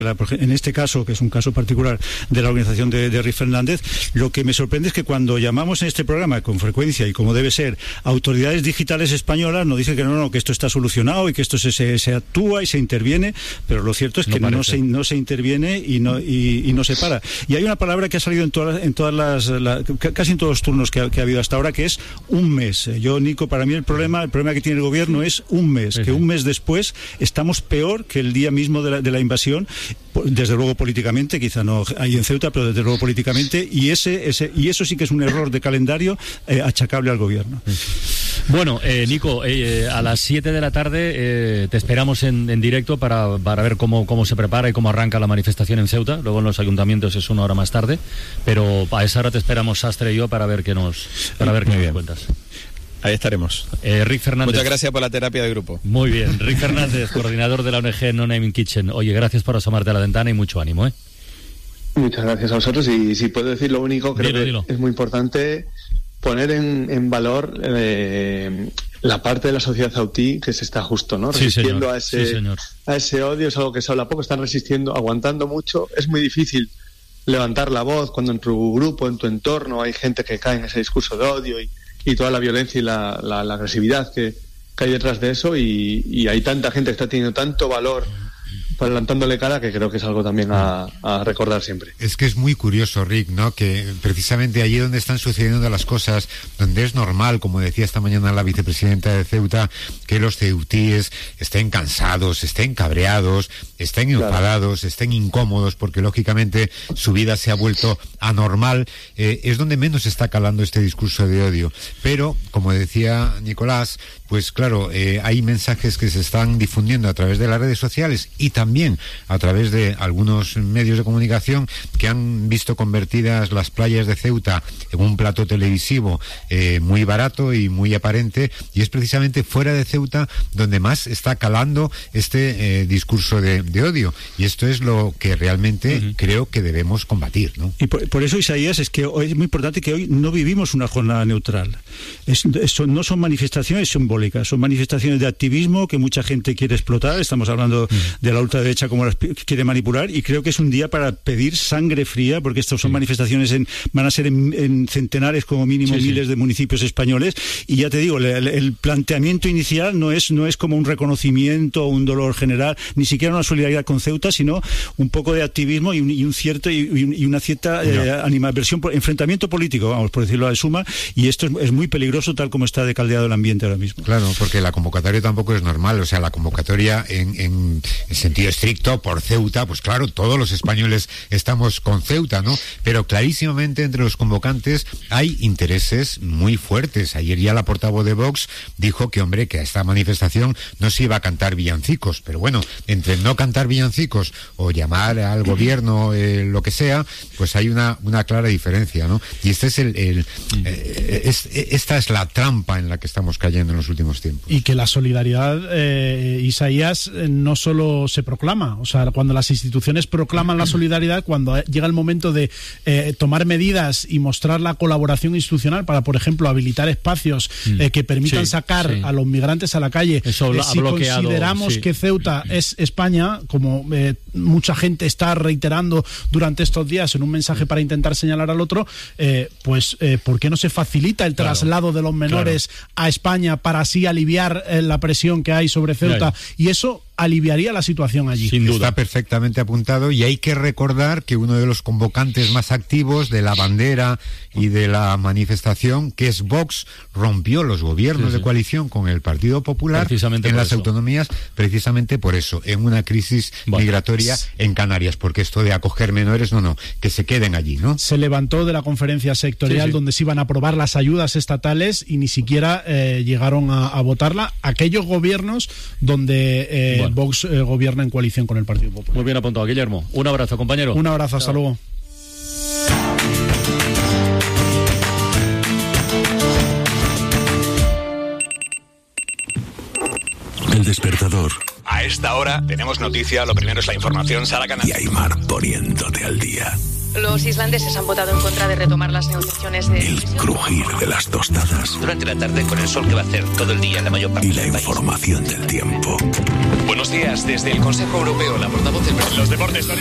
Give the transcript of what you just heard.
En este caso, que es un caso particular de la organización de Rick Fernández, lo que me sorprende es que cuando llamamos en este programa con frecuencia y como debe ser autoridades digitales españolas, nos dicen que no, que esto está solucionado y que esto se actúa y se interviene, pero lo cierto es que no se interviene y no se para. Y hay una palabra que ha salido casi en todos los turnos que ha habido hasta ahora, que es un mes. Nico, para mí el problema que tiene el gobierno es un mes, que un mes después estamos peor que el día mismo de la invasión. Desde luego políticamente, quizá no hay en Ceuta, pero desde luego políticamente, y eso sí que es un error de calendario achacable al gobierno. Bueno, Nico, a las 7 de la tarde te esperamos en directo para ver cómo se prepara y cómo arranca la manifestación en Ceuta. Luego en los ayuntamientos es una hora más tarde, pero a esa hora te esperamos Sastre y yo para ver qué nos cuentas. Ahí estaremos. Rick Fernández. Muchas gracias por la terapia de grupo. Muy bien. Rick Fernández, coordinador de la ONG No Name Kitchen. Oye, gracias por asomarte a la ventana y mucho ánimo, ¿eh? Muchas gracias a vosotros. Y si puedo decir lo único, creo que es muy importante poner en valor la parte de la sociedad saudí que se está justo, ¿no? Resistiendo a ese odio. Es algo que se habla poco. Están resistiendo, aguantando mucho. Es muy difícil levantar la voz cuando en tu grupo, en tu entorno, hay gente que cae en ese discurso de odio y toda la violencia y la agresividad que hay detrás de eso, y hay tanta gente que está teniendo tanto valor plantándole cara, que creo que es algo también a recordar siempre. Es que es muy curioso, Rick, ¿no? Que precisamente allí donde están sucediendo las cosas, donde es normal, como decía esta mañana la vicepresidenta de Ceuta, que los ceutíes estén cansados, estén cabreados, estén enfadados, estén incómodos, porque lógicamente su vida se ha vuelto anormal, es donde menos está calando este discurso de odio. Pero, como decía Nicolás, pues claro, hay mensajes que se están difundiendo a través de las redes sociales y también a través de algunos medios de comunicación que han visto convertidas las playas de Ceuta en un plato televisivo muy barato y muy aparente, y es precisamente fuera de Ceuta donde más está calando este discurso de odio, y esto es lo que realmente creo que debemos combatir, ¿no? Y por eso, Isaías, es que hoy es muy importante que hoy no vivimos una jornada neutral. No son manifestaciones simbólicas, son manifestaciones de activismo que mucha gente quiere explotar. Estamos hablando de la ultraderecha como las quiere manipular, y creo que es un día para pedir sangre fría, porque estas son manifestaciones van a ser en centenares como mínimo, miles de municipios españoles, y ya te digo, el planteamiento inicial no es como un reconocimiento o un dolor general, ni siquiera una solidaridad con Ceuta, sino un poco de activismo y una cierta animadversión, enfrentamiento político, vamos, por decirlo de suma, y esto es muy peligroso tal como está decaldeado el ambiente ahora mismo. Claro, porque la convocatoria tampoco es normal, o sea, la convocatoria en sentido estricto por Ceuta, pues claro, todos los españoles estamos con Ceuta, ¿no? Pero clarísimamente entre los convocantes hay intereses muy fuertes. Ayer ya la portavoz de Vox dijo que a esta manifestación no se iba a cantar villancicos, pero bueno, entre no cantar villancicos o llamar al gobierno lo que sea, pues hay una clara diferencia, ¿no? Y este es esta es la trampa en la que estamos cayendo en los últimos tiempos. Y que la solidaridad, Isaías, no solo se proclama, o sea, cuando las instituciones proclaman la solidaridad, cuando llega el momento de tomar medidas y mostrar la colaboración institucional para, por ejemplo, habilitar espacios que permitan sacar a los migrantes a la calle, si consideramos que Ceuta es España, como mucha gente está reiterando durante estos días en un mensaje para intentar señalar al otro, pues ¿por qué no se facilita el traslado de los menores a España para así aliviar la presión que hay sobre Ceuta? Y eso aliviaría la situación allí. Sin duda. Está perfectamente apuntado, y hay que recordar que uno de los convocantes más activos de la bandera y de la manifestación, que es Vox, rompió los gobiernos de coalición con el Partido Popular en las autonomías, precisamente por eso, en una crisis migratoria en Canarias, porque esto de acoger menores, que se queden allí, ¿no? Se levantó de la conferencia sectorial donde se iban a aprobar las ayudas estatales y ni siquiera llegaron a votarla aquellos gobiernos donde Vox gobierna en coalición con el Partido Popular. Muy bien apuntado, Guillermo. Un abrazo, compañero. Un abrazo, hasta luego. El despertador. A esta hora tenemos noticia, lo primero es la información, Sara Canal. Y Aymar poniéndote al día. Los islandeses han votado en contra de retomar las negociaciones de... El crujir de las tostadas. Durante la tarde, con el sol que va a hacer todo el día en la mayor parte y la del país. Información del tiempo. Buenos días, desde el Consejo Europeo, la portavoz del... Los deportes.